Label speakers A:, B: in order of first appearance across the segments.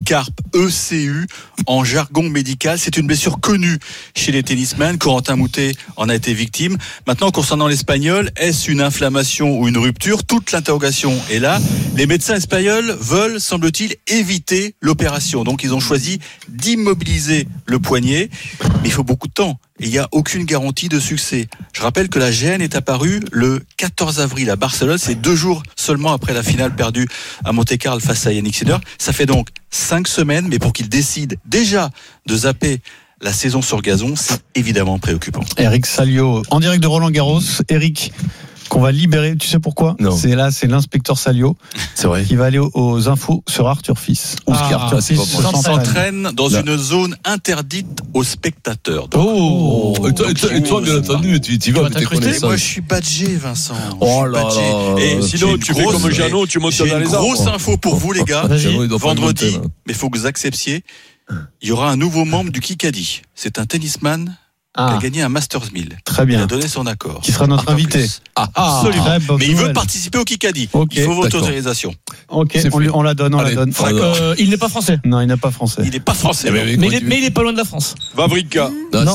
A: métacarpe, ECU, en jargon médical. C'est une blessure connue chez les tennismen. Corentin Moutet en a été victime. Maintenant, concernant l'Espagnol, est-ce une inflammation ou une rupture ? Toute l'interrogation est là. Les médecins espagnols veulent, semble-t-il, éviter l'opération. Donc, ils ont choisi d'immobiliser le poignet. Mais il faut beaucoup de temps. Et il n'y a aucune garantie de succès. Je rappelle que la gêne est apparue le 14 avril à Barcelone. C'est 2 jours seulement après la finale perdue à Monte-Carlo face à Yannick Sinner. Ça fait donc 5 semaines, mais pour qu'il décide déjà de zapper la saison sur gazon, c'est évidemment préoccupant.
B: Eric Salio, en direct de Roland-Garros. Eric, qu'on va libérer, tu sais pourquoi ?
C: Non.
B: C'est l'inspecteur Salio.
C: C'est vrai.
B: Qui va aller aux infos sur Arthur Fils.
A: Arthur Fils s'entraîne dans une zone interdite aux spectateurs. Donc,
C: et toi, bien entendu, tu vas avec tes connaissances.
A: Moi, je suis badgé, Vincent.
C: Oh là là.
A: Et
D: sinon, tu fais comme Jeannot, tu montes dans les arbres.
A: J'ai une grosse info pour vous, les gars. Vendredi, mais il faut que vous acceptiez, il y aura un nouveau membre du Kikadi. C'est un tennisman qui a gagné un Masters 1000.
B: Très bien.
A: Il a donné son accord.
B: Qui sera notre invité.
A: Absolument. Mais il veut participer au Kikadi. Il faut votre autorisation.
B: Ok, on la donne,
E: il n'est pas français.
B: Non, il n'est pas français.
A: Il n'est pas français.
E: Mais il est pas loin de la France.
D: Wawrinka.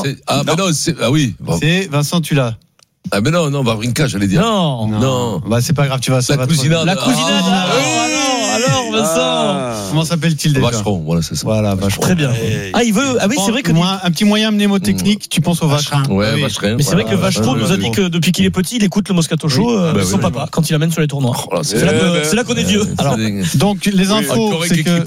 C: Oui.
B: C'est Vincent, tu l'as.
C: Ah mais non, Wawrinka, j'allais dire.
E: Non.
B: Bah c'est pas grave, tu vas ça.
C: La cousinade.
E: Alors, Vincent.
B: Comment s'appelle-t-il déjà ?
C: Vacheron, voilà, c'est ça.
B: Voilà, Vacheron.
E: Très bien. Il veut. Ah oui, c'est vrai que
B: un petit moyen mnémotechnique, tu penses au Vacheron.
C: Ouais, Vacheron.
E: Mais c'est vrai que Vacheron nous a dit que depuis qu'il est petit, il écoute le Moscato Show son papa quand il l'amène sur les tournois. C'est là qu'on est vieux.
B: Alors, donc les infos, c'est que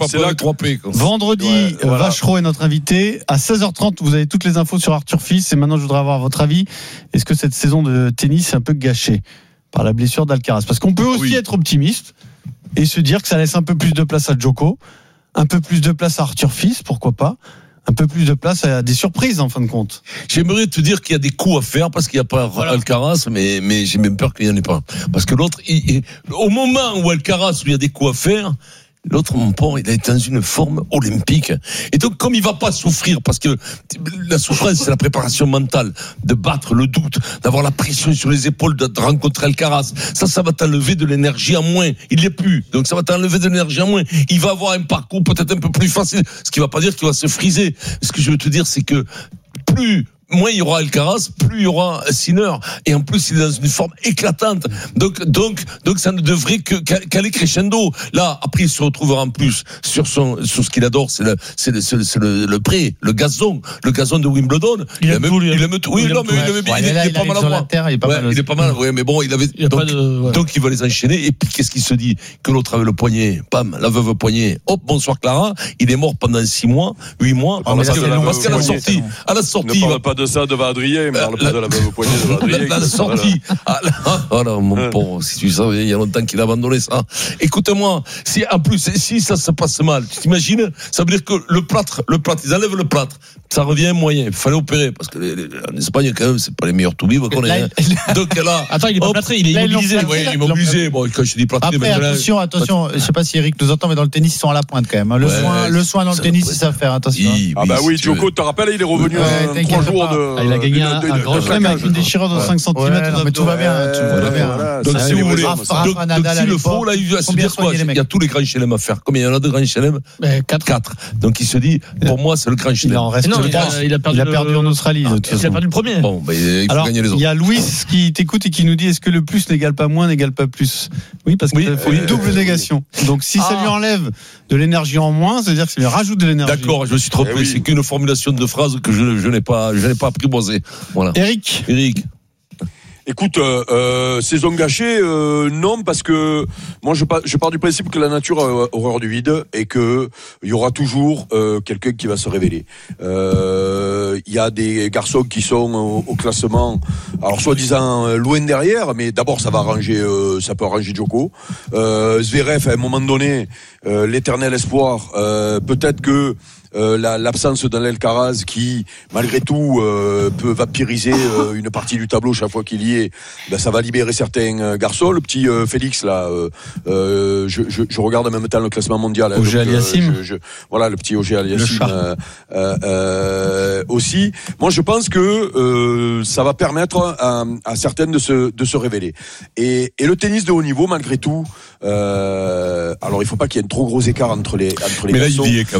B: vendredi, Vacheron est notre invité. À 16h30, vous avez toutes les infos sur Arthur Fils. Et maintenant, je voudrais avoir votre avis. Est-ce que cette saison de tennis est un peu gâchée par la blessure d'Alcaraz ? Parce qu'on peut aussi être optimiste et se dire que ça laisse un peu plus de place à Djoko, un peu plus de place à Arthur Fils, pourquoi pas, un peu plus de place à des surprises en fin de compte.
C: J'aimerais te dire qu'il y a des coups à faire parce qu'il n'y a pas Alcaraz, mais j'ai même peur qu'il n'y en ait pas. Parce que l'autre, au moment où Alcaraz, où il y a des coups à faire, l'autre, mon pauvre, il est dans une forme olympique. Et donc, comme il va pas souffrir, parce que la souffrance, c'est la préparation mentale, de battre le doute, d'avoir la pression sur les épaules, de rencontrer Alcaraz. Ça va t'enlever de l'énergie en moins. Il l'est plus. Donc, ça va t'enlever de l'énergie en moins. Il va avoir un parcours peut-être un peu plus facile. Ce qui va pas dire qu'il va se friser. Ce que je veux te dire, c'est que moins il y aura Alcaraz, plus il y aura Sinner. Et en plus, il est dans une forme éclatante. Donc ça ne devrait qu'aller crescendo. Là, après, il se retrouvera en plus sur ce qu'il adore, c'est le pré, le gazon de Wimbledon. Il aime tout. Oui, non, mais il est pas mal à voir. Il est pas mal. Oui, mais bon, donc il va les enchaîner. Et puis, qu'est-ce qu'il se dit? Que l'autre avait le poignet. Bam, la veuve poignet. Hop, bonsoir Clara. Il est mort pendant 6 mois, 8 mois. Parce qu'à la sortie,
D: ne parle pas de ça devant Adrien, mais parle pas de la veuve poignée devant Adrien.
C: La sortie. Voilà, mon pauvre, si tu savais, il y a longtemps qu'il a abandonné ça. Écoute-moi, si ça se passe mal, tu t'imagines, ça veut dire que le plâtre, ils enlèvent le plâtre. Ça revient moyen. Il fallait opérer, parce que en Espagne, quand même, c'est pas les meilleurs tout vivre qu'on ait. Donc là.
E: Attends, il est pas plâtré, il est immobilisé.
C: Oui, il est immobilisé. Bon, quand je dis plâtré,
B: après, attention, je sais pas si Eric nous entend, mais dans le tennis, ils sont à la pointe quand même. Le soin dans le tennis, ils savent faire, attention.
D: Ah bah oui, Djoko, tu te rappelles, il est revenu 3 jours de.
B: Il a gagné un grand chelem avec une déchirure de 5 cm. Mais tout va bien.
C: Donc si vous voulez, si le faux, là, il va se dire quoi? Il y a tous les grands chelems à faire. Combien il y en a de grands chelems? 4. Donc il se dit, pour moi, c'est le grand chelem.
B: Il en reste 3. Il a perdu en Australie.
E: Il a perdu le premier.
C: Bon, il faut gagner les autres.
B: Il y a Louis qui t'écoute et qui nous dit, est-ce que le plus n'égale pas moins, n'égale pas plus? Oui, parce qu'il faut une double négation. Donc si ça lui enlève de l'énergie en moins, c'est-à-dire que ça lui rajoute de l'énergie.
C: D'accord, je me suis trompé. C'est qu'une formulation de phrase que je n'ai pas apprivoisée. Voilà.
B: Eric.
D: Écoute, saison gâchée, non, parce que moi je pars du principe que la nature a horreur du vide et que il y aura toujours quelqu'un qui va se révéler. Il y a des garçons qui sont au classement, alors soi-disant loin derrière, mais d'abord ça peut arranger Djoko. Zverev à un moment donné, l'éternel espoir, peut-être que l'absence d'un Alcaraz qui malgré tout peut vaporiser une partie du tableau chaque fois qu'il y est, ben ça va libérer certains garçons. Le petit Félix là, je regarde en même temps le classement mondial.
B: Auger Aliassime.
D: Voilà, le petit Auger Aliassime aussi. Moi je pense que ça va permettre à certaines de se révéler. Et le tennis de haut niveau malgré tout, alors il faut pas qu'il y ait un trop gros écart entre les garçons.